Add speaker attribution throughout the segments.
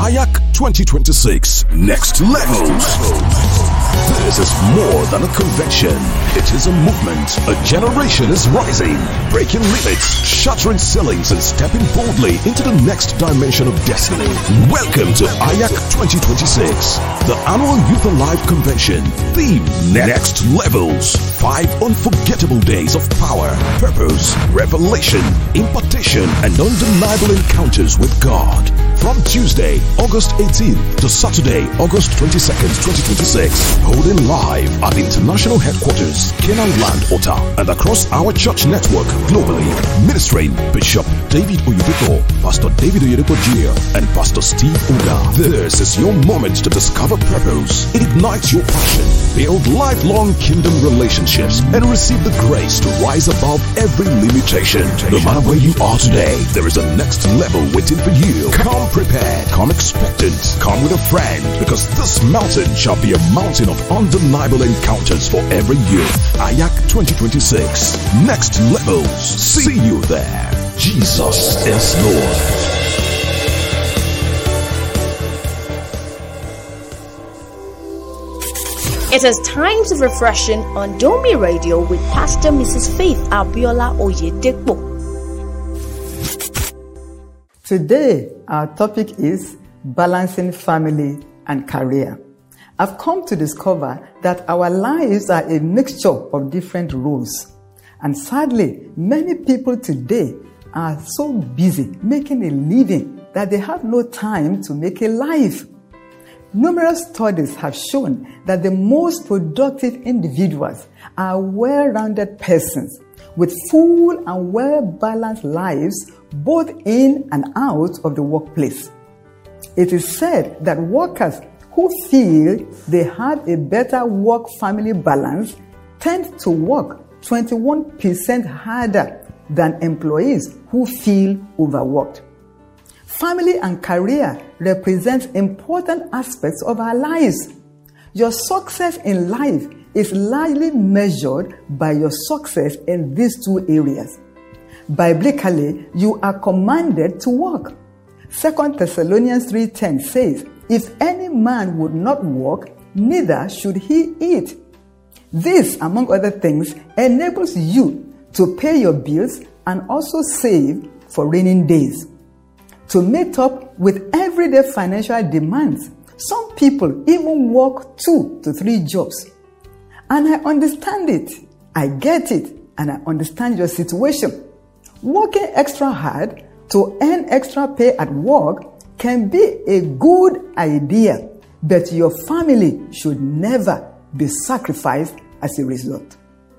Speaker 1: AYAC 2026 Next Levels. This is more than a convention. It is a movement. A generation is rising, breaking limits, shattering ceilings, and stepping boldly into the next dimension of destiny. Welcome to AYAC 2026, the annual Youth Alive Convention. Theme: Next Levels. 5 unforgettable days of power, purpose, revelation, impartation, and undeniable encounters with God. From Tuesday, August 18th to Saturday, August 22nd, 2026. Holding live at International Headquarters, Canaan Land, Ota, and across our church network globally. Ministering Bishop David Oyedepo, Pastor David Oyedepo Jr., and Pastor Steve Uga. This is your moment to discover purpose, ignite your passion, build lifelong kingdom relationships, and receive the grace to rise above every limitation. No matter where you are today, there is a next level waiting for you. Come prepared, come expectant, come with a friend, because this mountain shall be a mountain of undeniable encounters for every youth. AYAC 2026, Next Levels. See you there. Jesus is Lord.
Speaker 2: It is times of refreshing on Domi Radio with Pastor Mrs. Faith Abiola Oyedepo.
Speaker 3: Today, our topic is balancing family and career. I've come to discover that our lives are a mixture of different roles. And sadly, many people today are so busy making a living that they have no time to make a life. Numerous studies have shown that the most productive individuals are well-rounded persons with full and well-balanced lives both in and out of the workplace. It is said that workers who feel they have a better work-family balance tend to work 21% harder than employees who feel overworked. Family and career represent important aspects of our lives. Your success in life is largely measured by your success in these two areas. Biblically, you are commanded to work. 2 Thessalonians 3:10 says, "If any man would not work, neither should he eat." This, among other things, enables you to pay your bills and also save for rainy days. To meet up with everyday financial demands, some people even work 2 to 3 jobs. And I understand it, I get it, and I understand your situation. Working extra hard to earn extra pay at work can be a good idea, but your family should never be sacrificed as a result.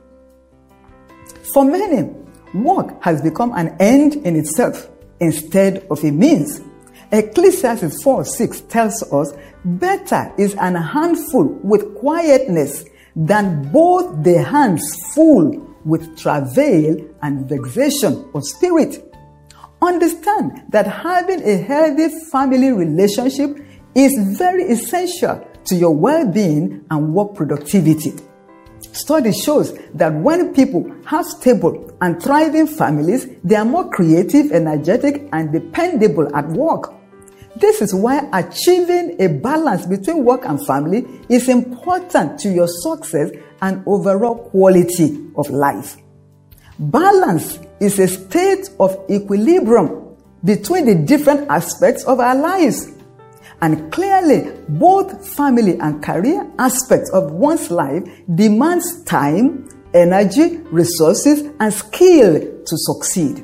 Speaker 3: For many, work has become an end in itself instead of a means. Ecclesiastes 4:6 tells us, "Better is an handful with quietness than both the hands full with travail and vexation of spirit." Understand that having a healthy family relationship is very essential to your well-being and work productivity. Study shows that when people have stable and thriving families, they are more creative, energetic, and dependable at work. This is why achieving a balance between work and family is important to your success and overall quality of life. Balance is a state of equilibrium between the different aspects of our lives. And clearly, both family and career aspects of one's life demands time, energy, resources, and skill to succeed.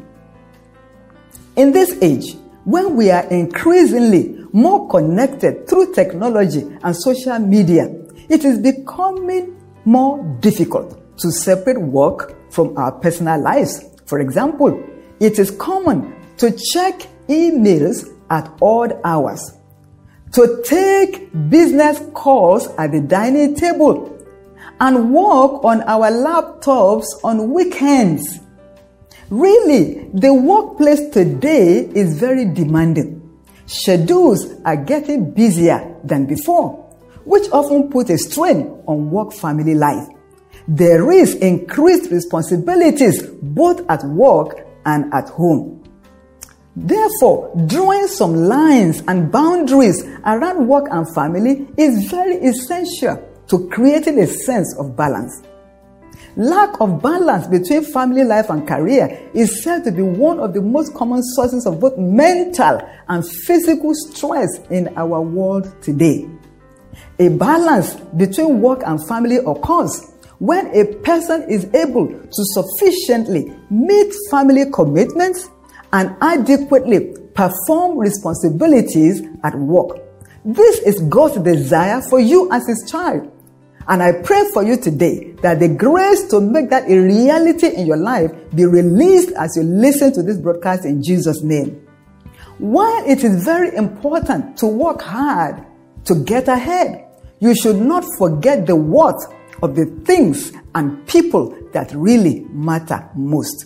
Speaker 3: In this age, when we are increasingly more connected through technology and social media, it is becoming more difficult to separate work from our personal lives. For example, it is common to check emails at odd hours, to take business calls at the dining table, and work on our laptops on weekends. Really, the workplace today is very demanding. Schedules are getting busier than before, which often put a strain on work-family life. There is increased responsibilities both at work and at home. Therefore, drawing some lines and boundaries around work and family is very essential to creating a sense of balance. Lack of balance between family life and career is said to be one of the most common sources of both mental and physical stress in our world today. A balance between work and family occurs when a person is able to sufficiently meet family commitments and adequately perform responsibilities at work. This is God's desire for you as His child. And I pray for you today that the grace to make that a reality in your life be released as you listen to this broadcast in Jesus' name. While it is very important to work hard to get ahead, you should not forget the worth of the things and people that really matter most.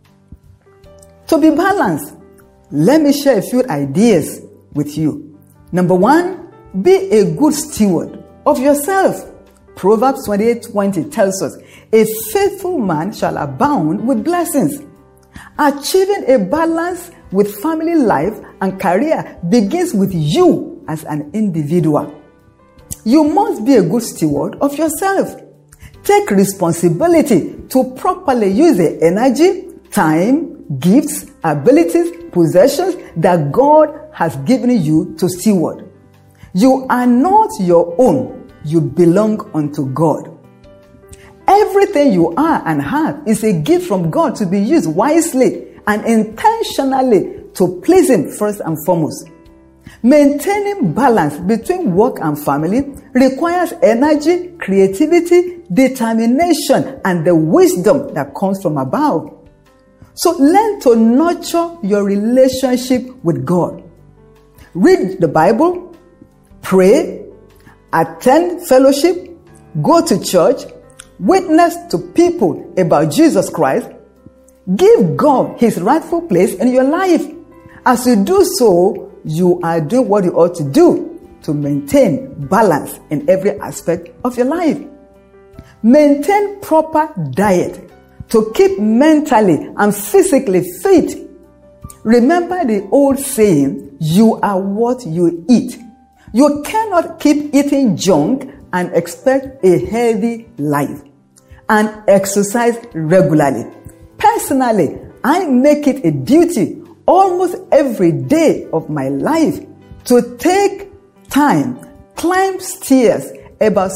Speaker 3: To be balanced, let me share a few ideas with you. Number one, be a good steward of yourself. Proverbs 28:20 tells us, a faithful man shall abound with blessings. Achieving a balance with family life and career begins with you as an individual. You must be a good steward of yourself. Take responsibility to properly use the energy, time, gifts, abilities, possessions that God has given you to steward. You are not your own. You belong unto God. Everything you are and have is a gift from God to be used wisely and intentionally to please Him first and foremost. Maintaining balance between work and family requires energy, creativity, determination, and the wisdom that comes from above. So learn to nurture your relationship with God. Read the Bible, pray, attend fellowship, go to church, witness to people about Jesus Christ. Give God His rightful place in your life. As you do so, you are doing what you ought to do to maintain balance in every aspect of your life. Maintain proper diet to keep mentally and physically fit. Remember the old saying, you are what you eat. You cannot keep eating junk and expect a healthy life. And exercise regularly. Personally, I make it a duty almost every day of my life to take time, climb stairs about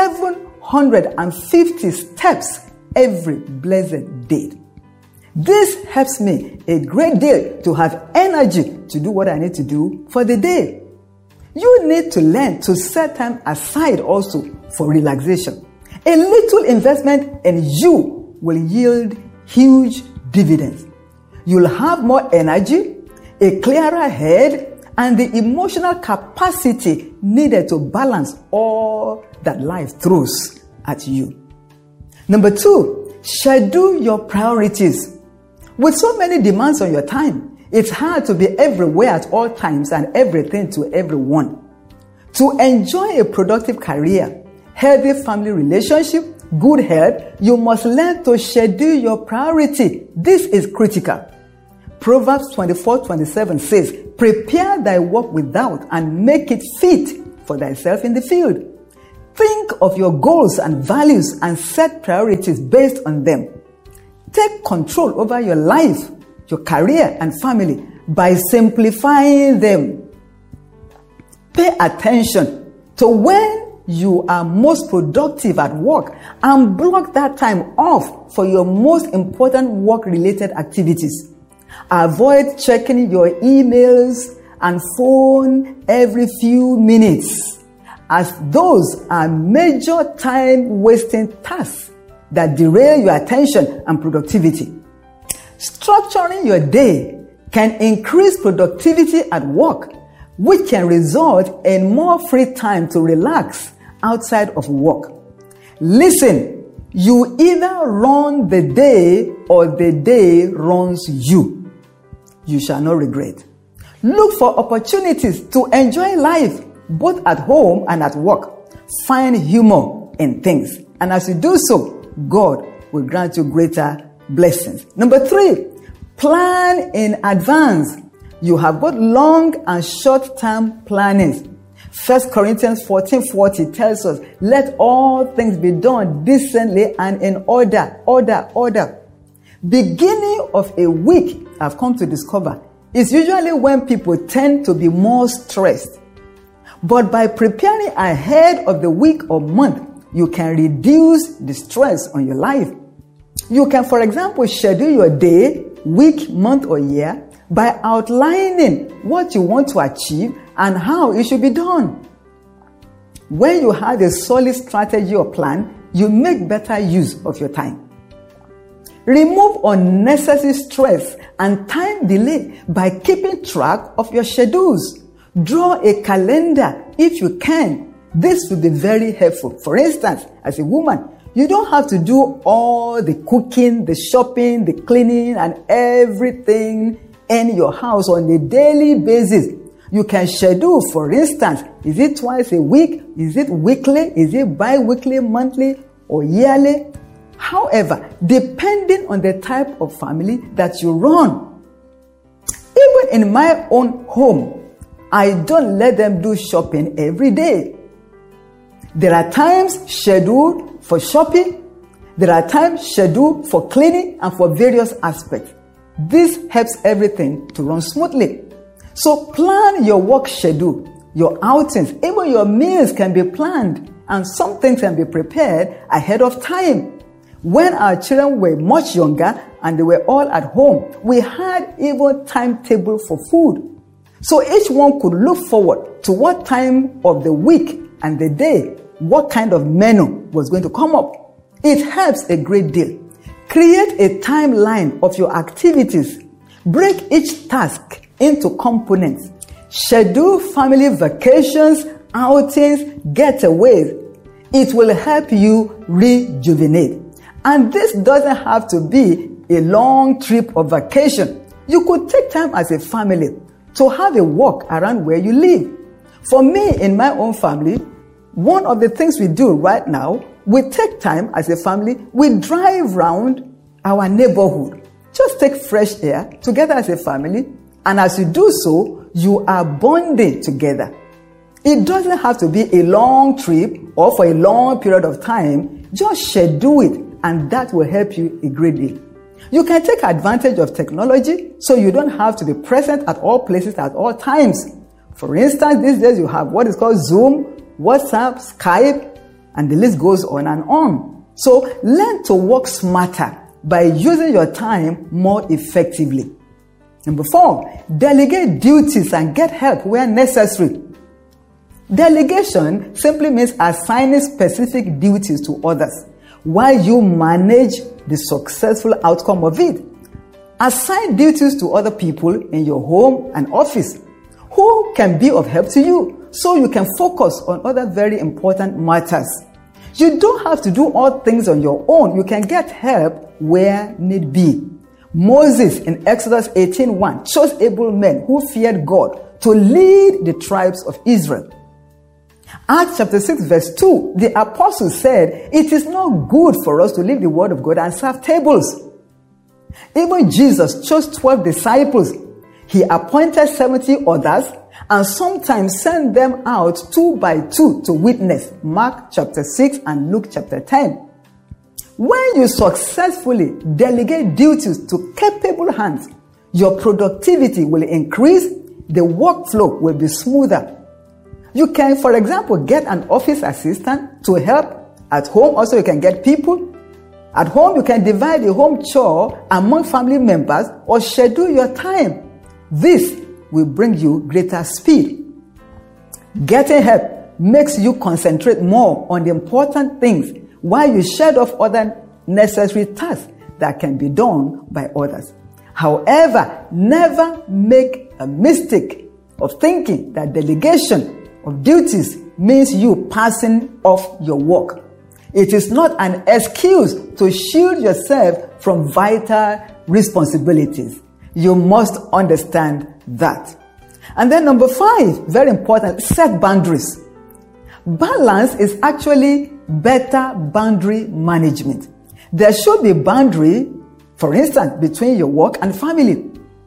Speaker 3: 750 steps every blessed day. This helps me a great deal to have energy to do what I need to do for the day. You need to learn to set time aside also for relaxation. A little investment in you will yield huge dividends. You'll have more energy, a clearer head, and the emotional capacity needed to balance all that life throws at you. Number two, schedule your priorities. With so many demands on your time, it's hard to be everywhere at all times and everything to everyone. To enjoy a productive career, healthy family relationship, good health, you must learn to schedule your priority. This is critical. Proverbs 24:27 says, prepare thy work without and make it fit for thyself in the field. Think of your goals and values and set priorities based on them. Take control over your life, your career and family by simplifying them. Pay attention to when you are most productive at work and block that time off for your most important work-related activities. Avoid checking your emails and phone every few minutes, as those are major time-wasting tasks that derail your attention and productivity. Structuring your day can increase productivity at work, which can result in more free time to relax outside of work. Listen, you either run the day or the day runs you. You shall not regret. Look for opportunities to enjoy life, both at home and at work. Find humor in things. And as you do so, God will grant you greater blessings. Number 3, plan in advance you have both long and short-term plannings. 1 Corinthians 14:40 tells us, let all things be done decently and in order. Beginning of a week, I've come to discover, is usually when people tend to be more stressed. But by preparing ahead of the week or month, you can reduce the stress on your life. You can, for example, schedule your day, week, month, or year by outlining what you want to achieve and how it should be done. When you have a solid strategy or plan, you make better use of your time. Remove unnecessary stress and time delay by keeping track of your schedules. Draw a calendar if you can. This will be very helpful. For instance, as a woman, you don't have to do all the cooking, the shopping, the cleaning, and everything in your house on a daily basis. You can schedule, for instance, is it twice a week? Is it weekly? Is it bi-weekly, monthly, or yearly? However, depending on the type of family that you run. Even in my own home, I don't let them do shopping every day. There are times scheduled for shopping. There are times scheduled for cleaning and for various aspects. This helps everything to run smoothly. So plan your work schedule, your outings, even your meals can be planned, and some things can be prepared ahead of time. When our children were much younger and they were all at home, we had even timetable for food. So each one could look forward to what time of the week and the day, what kind of menu was going to come up. It helps a great deal. Create a timeline of your activities. Break each task into components. Schedule family vacations, outings, getaways. It will help you rejuvenate. And this doesn't have to be a long trip or vacation. You could take time as a family to have a walk around where you live. For me, in my own family, one of the things we do right now, we take time as a family, we drive around our neighborhood. Just take fresh air together as a family, and as you do so, you are bonding together. It doesn't have to be a long trip or for a long period of time. Just schedule it, and that will help you a great deal. You can take advantage of technology so you don't have to be present at all places at all times. For instance, these days you have what is called Zoom, WhatsApp, Skype, and the list goes on and on. So learn to work smarter by using your time more effectively. Number 4, delegate duties and get help where necessary. Delegation simply means assigning specific duties to others while you manage the successful outcome of it. Assign duties to other people in your home and office who can be of help to you so you can focus on other very important matters. You don't have to do all things on your own. You can get help where need be. Moses in Exodus 18:1 chose able men who feared God to lead the tribes of Israel. Acts chapter 6 verse 2, the apostle said, it is not good for us to leave the word of God and serve tables. Even Jesus chose 12 disciples. He appointed 70 others and sometimes sent them out 2 by 2 to witness. Mark chapter 6 and Luke chapter 10. When you successfully delegate duties to capable hands, your productivity will increase, the workflow will be smoother. You can, for example, get an office assistant to help at home. Also, you can get people. At home, you can divide the home chore among family members or schedule your time. This will bring you greater speed. Getting help makes you concentrate more on the important things while you shed off other necessary tasks that can be done by others. However, never make a mistake of thinking that delegation of duties means you passing off your work. It is not an excuse to shield yourself from vital responsibilities. You must understand that. And then number 5, very important, set boundaries. Balance is actually better boundary management. There should be boundary, for instance, between your work and family.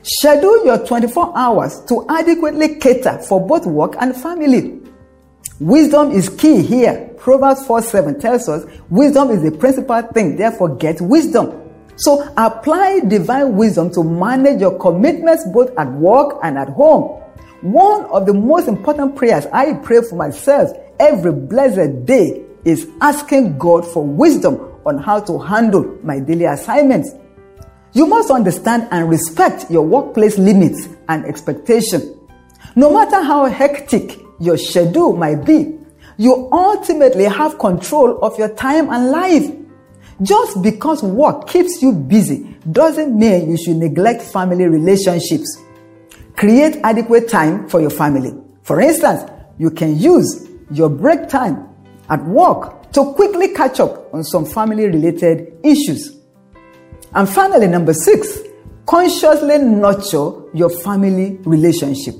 Speaker 3: Schedule your 24 hours to adequately cater for both work and family. Wisdom is key here. Proverbs 4:7 tells us wisdom is the principal thing, therefore get wisdom. So apply divine wisdom to manage your commitments both at work and at home. One of the most important prayers I pray for myself every blessed day is asking God for wisdom on how to handle my daily assignments. You must understand and respect your workplace limits and expectations. No matter how hectic your schedule might be, you ultimately have control of your time and life. Just because work keeps you busy doesn't mean you should neglect family relationships. Create adequate time for your family. For instance, you can use your break time at work to quickly catch up on some family-related issues. And finally, number 6, consciously nurture your family relationship.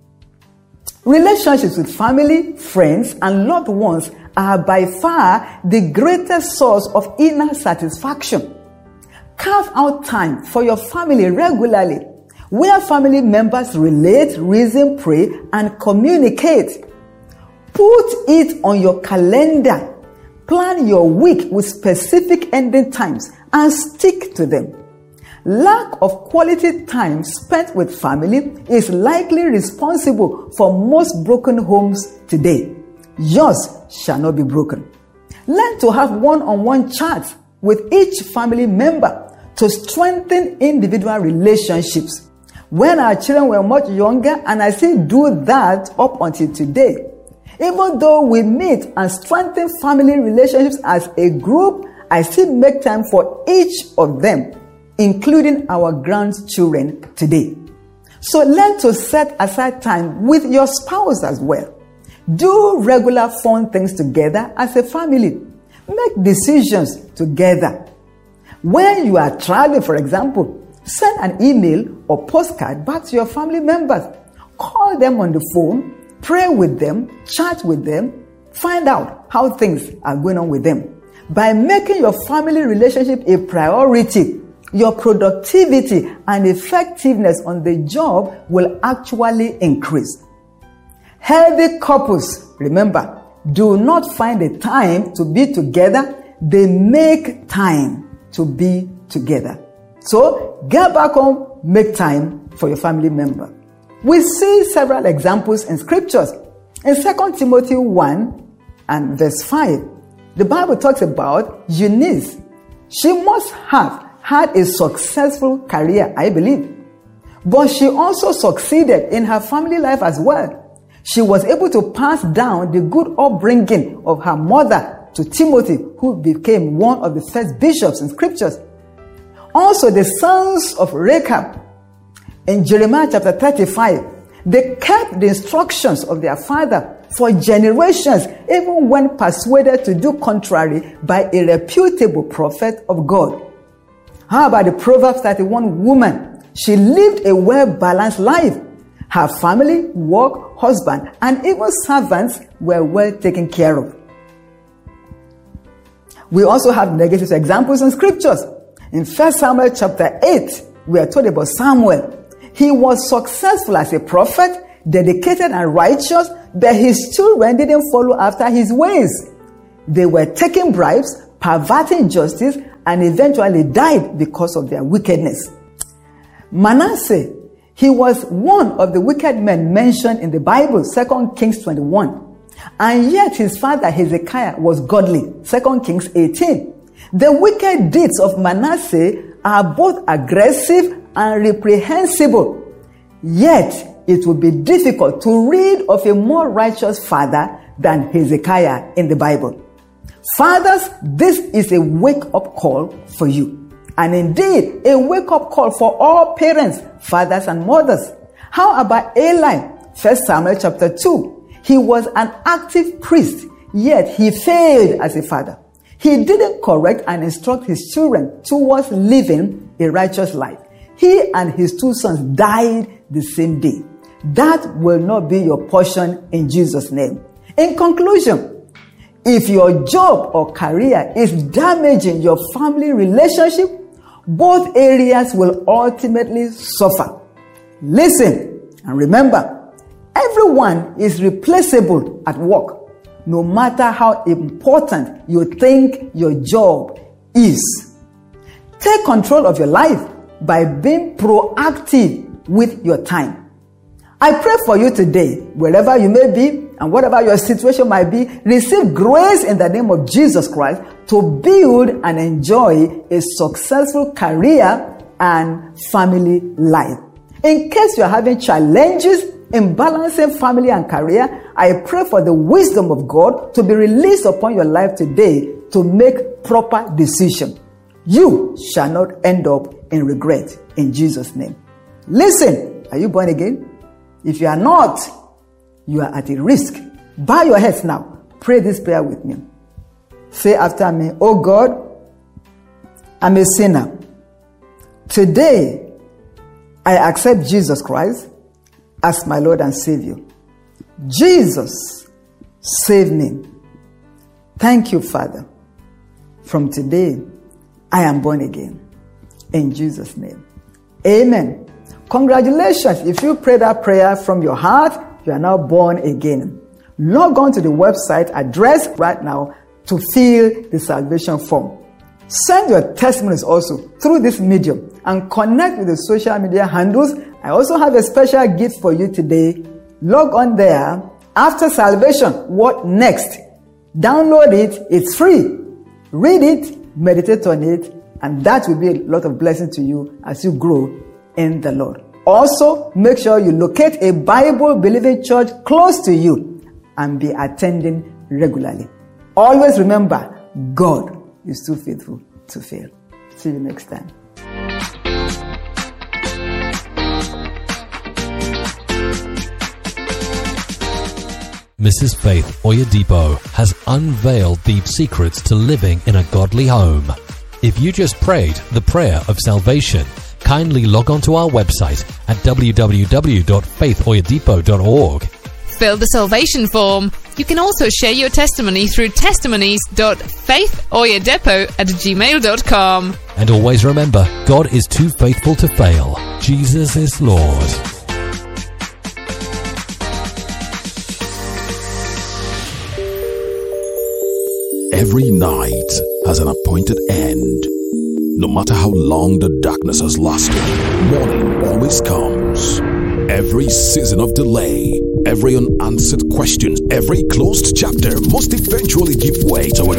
Speaker 3: Relationships with family, friends, and loved ones are by far the greatest source of inner satisfaction. Carve out time for your family regularly, where family members relate, reason, pray, and communicate. Put it on your calendar. Plan your week with specific ending times and stick to them. Lack of quality time spent with family is likely responsible for most broken homes today. Yours shall not be broken. Learn to have one-on-one chats with each family member to strengthen individual relationships. When our children were much younger, and I still do that up until today, even though we meet and strengthen family relationships as a group, I still make time for each of them, including our grandchildren today. So learn to set aside time with your spouse as well. Do regular fun things together as a family. Make decisions together. When you are traveling, for example, send an email or postcard back to your family members. Call them on the phone, pray with them, chat with them, find out how things are going on with them. By making your family relationship a priority, your productivity and effectiveness on the job will actually increase. Healthy couples, remember, do not find the time to be together. They make time to be together. So get back home, make time for your family member. We see several examples in scriptures. In 2 Timothy 1 and verse 5, the Bible talks about Eunice. She must have had a successful career, I believe. But she also succeeded in her family life as well. She was able to pass down the good upbringing of her mother to Timothy, who became one of the first bishops in scriptures. Also, the sons of Rechab in Jeremiah chapter 35, they kept the instructions of their father for generations, even when persuaded to do contrary by a reputable prophet of God. How about the Proverbs 31 woman? She lived a well-balanced life. Her family, work, husband, and even servants were well taken care of. We also have negative examples in scriptures. In 1 Samuel chapter 8, we are told about Samuel. He was successful as a prophet, dedicated and righteous, but his children didn't follow after his ways. They were taking bribes, perverting justice, and eventually died because of their wickedness. Manasseh, he was one of the wicked men mentioned in the Bible, 2 Kings 21. And yet his father Hezekiah was godly, 2 Kings 18. The wicked deeds of Manasseh are both aggressive and reprehensible. Yet it would be difficult to read of a more righteous father than Hezekiah in the Bible. Fathers, this is a wake-up call for you. And indeed, a wake-up call for all parents, fathers and mothers. How about Eli? 1 Samuel chapter 2. He was an active priest, yet he failed as a father. He didn't correct and instruct his children towards living a righteous life. He and his 2 sons died the same day. That will not be your portion in Jesus' name. In conclusion, if your job or career is damaging your family relationship, both areas will ultimately suffer. Listen and remember, everyone is replaceable at work, no matter how important you think your job is. Take control of your life by being proactive with your time. I pray for you today, wherever you may be and whatever your situation might be, receive grace in the name of Jesus Christ to build and enjoy a successful career and family life. In case you are having challenges in balancing family and career, I pray for the wisdom of God to be released upon your life today to make proper decisions. You shall not end up in regret in Jesus' name. Listen, are you born again? If you are not, you are at a risk. Bow your heads now. Pray this prayer with me. Say after me, oh God, I'm a sinner. Today, I accept Jesus Christ as my Lord and Savior. Jesus, save me. Thank you, Father. From today, I am born again. In Jesus' name. Amen. Congratulations. If you pray that prayer from your heart, you are now born again. Log on to the website address right now to fill the salvation form. Send your testimonies also through this medium and connect with the social media handles. I also have a special gift for you today. Log on there. After salvation, what next? Download it. It's free. Read it, meditate on it, and that will be a lot of blessing to you as you grow in the Lord. Also, make sure you locate a Bible-believing church close to you and be attending regularly. Always remember, God is too faithful to fail. See you next time.
Speaker 4: Mrs. Faith Oyedepo has unveiled deep secrets to living in a godly home. If you just prayed the prayer of salvation, kindly log on to our website at www.faithoyedepo.org.
Speaker 5: Fill the salvation form. You can also share your testimony through testimonies.faithoyedepo@gmail.com.
Speaker 4: And always remember, God is too faithful to fail. Jesus is Lord.
Speaker 1: Every night has an appointed end. No matter how long the darkness has lasted, morning always comes. Every season of delay, every unanswered question, every closed chapter must eventually give way to an